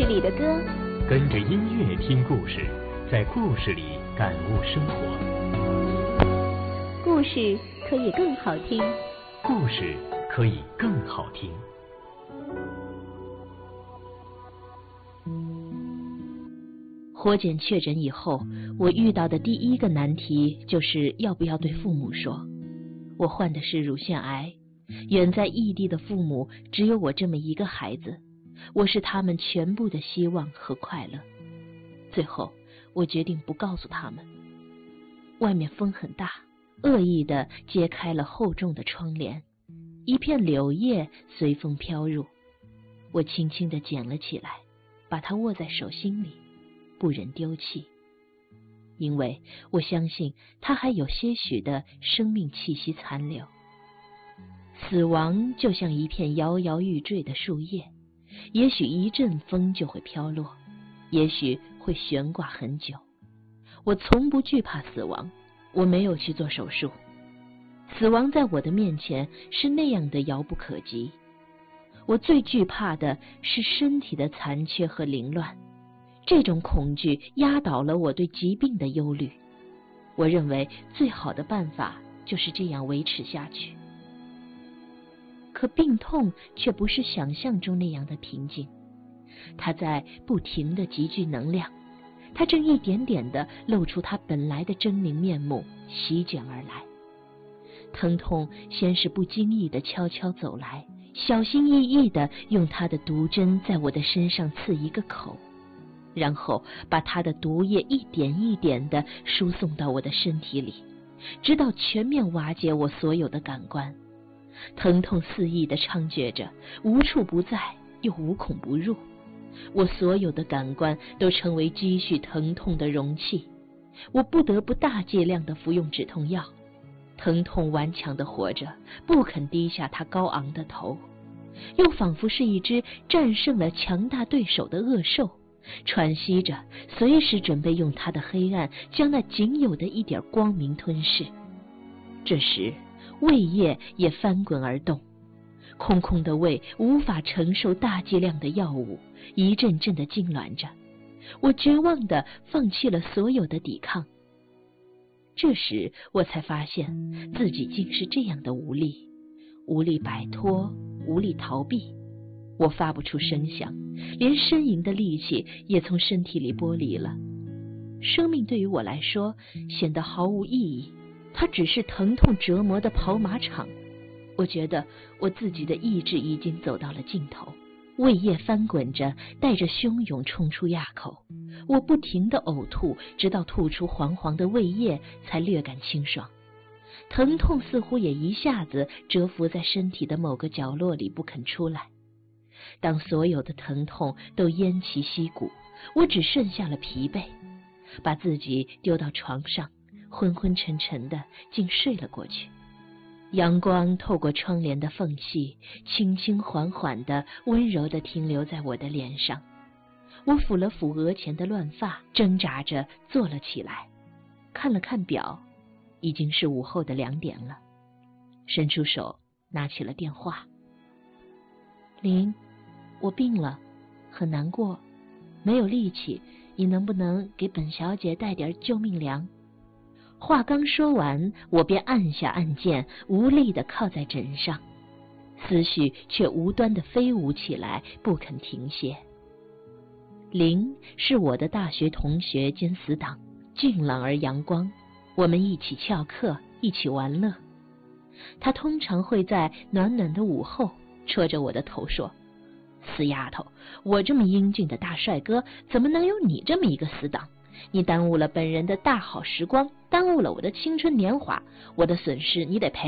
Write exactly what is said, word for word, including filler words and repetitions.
事里的歌， 跟着音乐听故事，在故事里感悟生活。 故事可以更好听， 故事可以更好听。 活检确诊以后，我遇到的第一个难题就是要不要对父母说。我患的是乳腺癌，远在异地的父母只有我这么一个孩子，我是他们全部的希望和快乐。最后我决定不告诉他们。外面风很大，恶意地揭开了厚重的窗帘，一片柳叶随风飘入，我轻轻地捡了起来，把它握在手心里，不忍丢弃，因为我相信它还有些许的生命气息残留。死亡就像一片摇摇欲坠的树叶，也许一阵风就会飘落，也许会悬挂很久。我从不惧怕死亡，我没有去做手术。死亡在我的面前是那样的遥不可及。我最惧怕的是身体的残缺和凌乱，这种恐惧压倒了我对疾病的忧虑。我认为最好的办法就是这样维持下去。可病痛却不是想象中那样的平静，它在不停地集聚能量，它正一点点地露出它本来的狰狞面目，席卷而来。疼痛先是不经意地悄悄走来，小心翼翼地用它的毒针在我的身上刺一个口，然后把它的毒液一点一点地输送到我的身体里，直到全面瓦解我所有的感官。疼痛肆意地猖獗着，无处不在，又无孔不入。我所有的感官都成为积蓄疼痛的容器，我不得不大剂量地服用止痛药。疼痛顽强地活着，不肯低下它高昂的头，又仿佛是一只战胜了强大对手的恶兽，喘息着，随时准备用它的黑暗将那仅有的一点光明吞噬。这时胃液也翻滚而动，空空的胃无法承受大剂量的药物，一阵阵地痉挛着。我绝望地放弃了所有的抵抗。这时我才发现自己竟是这样的无力，无力摆脱，无力逃避。我发不出声响，连呻吟的力气也从身体里剥离了。生命对于我来说显得毫无意义，它只是疼痛折磨的跑马场。我觉得我自己的意志已经走到了尽头，胃液翻滚着，带着汹涌冲出牙口。我不停地呕吐，直到吐出黄黄的胃液才略感清爽。疼痛似乎也一下子蛰伏在身体的某个角落里不肯出来。当所有的疼痛都偃旗息鼓，我只剩下了疲惫，把自己丢到床上，昏昏沉沉的竟睡了过去。阳光透过窗帘的缝隙，轻轻缓缓的温柔地停留在我的脸上。我抚了抚额前的乱发，挣扎着坐了起来，看了看表，已经是午后的两点了。伸出手拿起了电话。林，我病了，很难过，没有力气，你能不能给本小姐带点救命粮？话刚说完，我便按下按键，无力地靠在枕上，思绪却无端地飞舞起来，不肯停歇。林是我的大学同学兼死党，俊朗而阳光，我们一起翘课，一起玩乐。他通常会在暖暖的午后戳着我的头说：死丫头，我这么英俊的大帅哥，怎么能有你这么一个死党？你耽误了本人的大好时光，耽误了我的青春年华，我的损失你得赔。